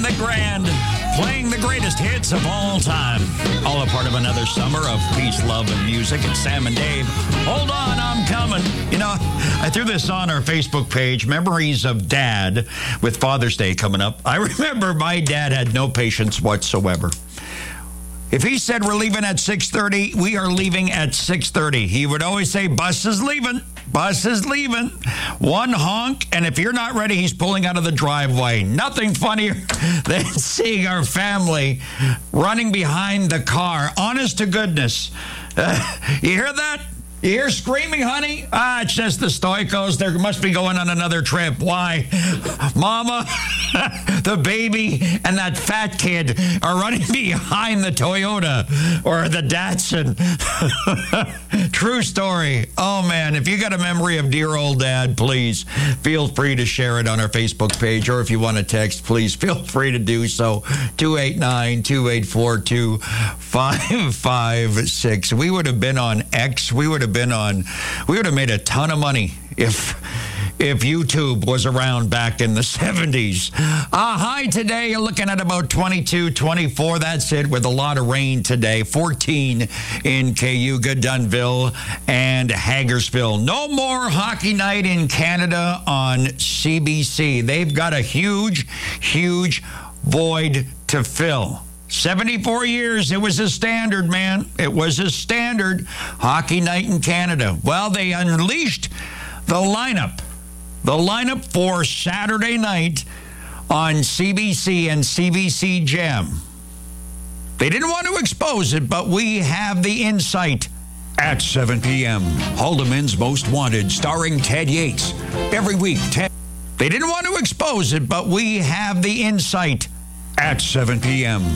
and the Grand, playing the greatest hits of all time. All a part of another summer of peace, love, and music. And Sam and Dave, hold on, I'm coming. You know, I threw this on our Facebook page, Memories of Dad, with Father's Day coming up. I remember my dad had no patience whatsoever. If he said we're leaving at 6:30, we are leaving at 6:30. He would always say, bus is leaving. Bus is leaving. One honk, and if you're not ready, he's pulling out of the driveway. Nothing funnier than seeing our family running behind the car. Honest to goodness. You hear that? You hear screaming, honey? It's just the Stoikos. They must be going on another trip. Why? Mama, the baby, and that fat kid are running behind the Toyota or the Datsun. True story. Oh, man, if you got a memory of dear old dad, please feel free to share it on our Facebook page. Or if you want to text, please feel free to do so. 289-2842-556. We would have been on X. We would have made a ton of money if YouTube was around back in the 70s. High today, you're looking at about 22, 24. That's it, with a lot of rain today. 14 in KU, Goodonville, and Hagersville. No more hockey night in Canada on CBC. They've got a huge, huge void to fill. 74 years, it was a standard, man. It was a standard hockey night in Canada. Well, they unleashed the lineup for Saturday night on CBC and CBC Gem. They didn't want to expose it, but we have the insight. At 7 p.m., Haldimand's Most Wanted, starring Ted Yates. Every week, They didn't want to expose it, but we have the insight. At 7 p.m.,